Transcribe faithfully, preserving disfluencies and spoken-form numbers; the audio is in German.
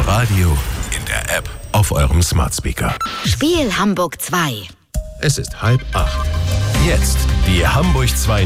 Radio, in der App, auf eurem Smart Speaker. Spiel Hamburg zwei. Es ist halb acht. Jetzt die Hamburg zwei